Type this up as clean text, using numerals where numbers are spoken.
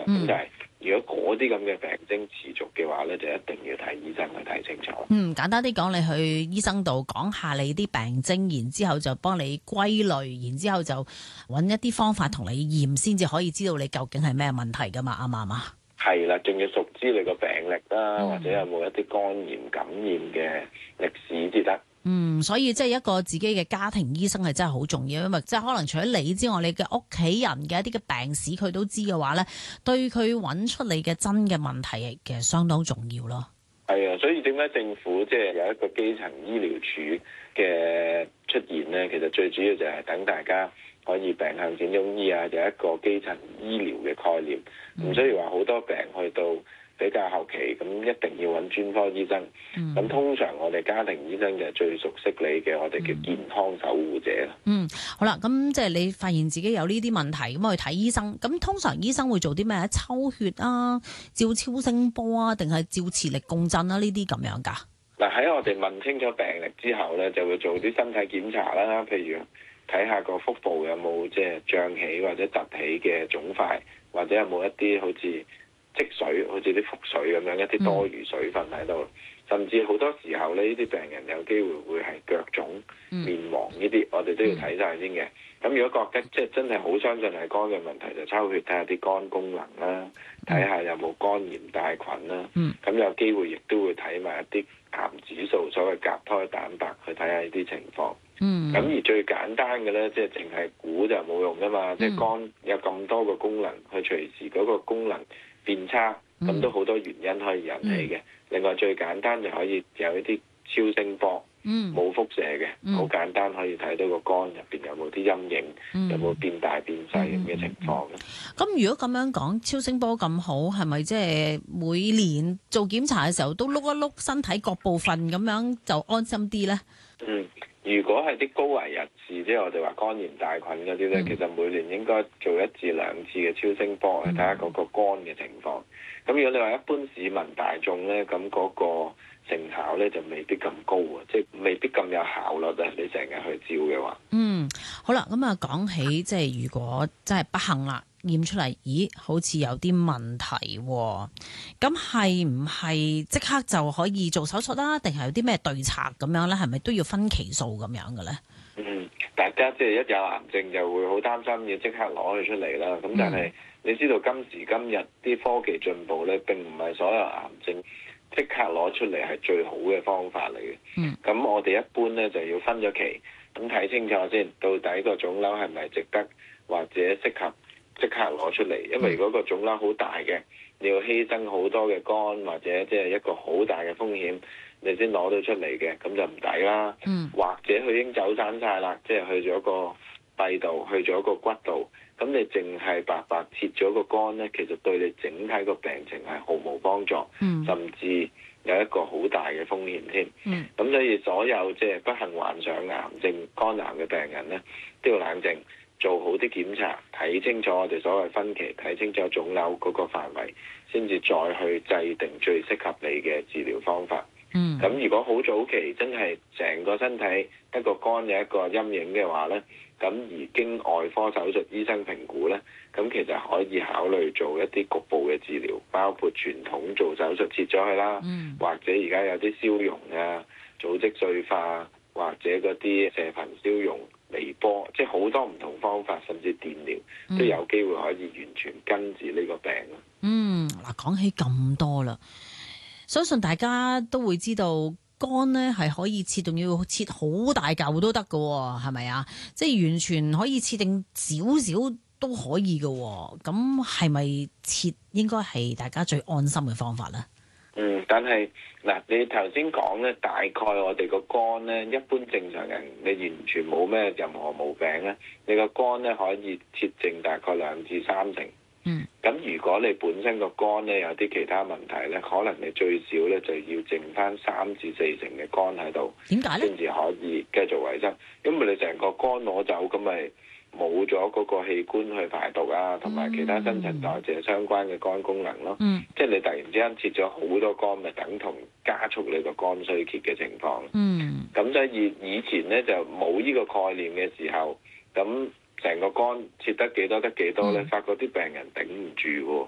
咁但係如果嗰啲咁嘅病徵持續嘅話咧，就一定要睇醫生去睇清楚。 簡單啲講，你去醫生度講下你啲病徵，然之後就幫你歸類，然之後就揾一啲方法同你驗，先至可以知道你究竟係咩問題噶嘛，啱唔啱啊？ 係啦，仲要熟知你個病歷啦，或者有冇一啲肝炎感染嘅歷史至得。 所以即係一個自己嘅家庭醫生係真係好重要，因為即係可能除咗你之外，你嘅屋企人嘅一啲嘅病史佢都知嘅話咧，對佢揾出你嘅真嘅問題其實相當重要咯。 係啊，所以點解政府即係有一個基層醫療署嘅出現咧？其實最主要就係等大家可以病向淺中醫啊，有一個基層醫療嘅概念，唔需要話好多病去到比較後期，咁一定要揾專科醫生。咁通常我哋家庭醫生就係最熟悉你嘅，我哋叫健康守護者啦。 好啦，咁即係你發現自己有呢啲問題，咁去睇醫生。咁通常醫生會做啲咩？抽血啊，照超聲波啊，定係照磁力共振啊？呢啲咁樣㗎？ 嗱，喺我哋問清楚病歷之後咧，就會做啲身體檢查啦，譬如睇下個腹部有冇即係脹起或者凸起嘅腫塊，或者有冇一啲好似積水，好似啲腹水咁樣一啲多餘水分喺度，甚至好多時候咧，呢啲病人有機會會係腳腫、面黃呢啲，我哋都要睇晒先嘅。咁如果覺得即係真係好相信係肝嘅問題，就抽血睇下啲肝功能啦，睇下有冇肝炎帶菌啦。咁有機會亦都會睇埋一啲癌指數，所謂甲胎蛋白，去睇下呢啲情況。咁而最簡單嘅咧，即係淨係估就冇用噶嘛。即係肝有咁多個功能，佢隨時嗰個功能變差，咁都好多原因可以引起嘅。另外最簡單就可以有一啲超聲波，冇輻射嘅，好簡單可以睇到個肝入邊有冇啲陰影，有冇變大變細咁嘅情況咧。 咁如果咁樣講，超聲波咁好，係咪即係每年做檢查嘅時候都碌一碌身體各部分咁樣就安心啲咧？ 如果係啲高危人士，即係我哋話肝炎帶菌嗰啲咧，其實每年應該做1至2次嘅超聲波去睇下嗰個肝嘅情況。咁如果你話一般市民大眾咧，咁嗰個成效咧就未必咁高啊，即係未必咁有效率啊。你成日去照嘅話， 好啦，咁啊講起即係如果真係不幸啦，驗出嚟，咦，好似有啲問題喎，咁係唔係即刻就可以做手術啦？定係有啲咩對策咁樣咧？係咪都要分期數咁樣嘅咧？ 大家即係一有癌症就會好擔心，要即刻攞佢出嚟啦。咁但係你知道今時今日啲科技進步咧，並唔係所有癌症即刻攞出嚟係最好嘅方法嚟嘅。咁我哋一般咧就要分咗期，咁睇清楚先，到底個腫瘤係咪值得或者適合即刻攞出嚟？因為如果個腫瘤好大嘅，你要犧牲好多嘅肝或者即係一個好大嘅風險，你先攞到出嚟嘅，咁就唔抵啦。或者佢已經走散晒啦，即係去咗個肺度，去咗個骨度，咁你淨係白白切咗個肝咧，其實對你整體個病情係毫無幫助，甚至有一個好大嘅風險添。咁所以所有即係不幸患上癌症、肝癌嘅病人咧，都要冷靜，做好啲檢查，睇清楚我哋所謂分期，睇清楚腫瘤嗰個範圍，先至再去制定最適合你嘅治療方法。咁如果好早期真係成個身體一個肝有一個陰影嘅話咧，咁而經外科手術醫生評估咧，咁其實可以考慮做一啲局部嘅治療，包括傳統做手術切咗佢啦，或者而家有啲消融啊、組織碎化，或者嗰啲射頻消融、微波，即係好多唔同方法，甚至電療都有機會可以完全根治呢個病咯。 嗱，講起咁多啦，相信大家都會知道肝咧係可以切，仲要切好大嚿都得㗎喎，係咪啊？即係完全可以切定少少都可以㗎喎。咁係咪切應該係大家最安心嘅方法咧？ 但係嗱，你頭先講咧，大概我哋個肝咧，一般正常人你完全冇咩任何毛病咧，你個肝咧可以切剩大概2至3成。咁如果你本身個肝咧有啲其他問題咧，可能你最少咧就要剩翻3至4成嘅肝喺度， 點解咧？ 先至可以繼續維生。因為你成個肝攞走，咁咪冇咗嗰個器官去排毒啊，同埋其他新陳代謝相關嘅肝功能咯。即係你突然之間切咗好多肝，咪等同加速你個肝衰竭嘅情況。咁所以以前咧就冇呢個概念嘅時候，咁成個肝切得幾多得幾多咧，發覺啲病人頂唔住喎。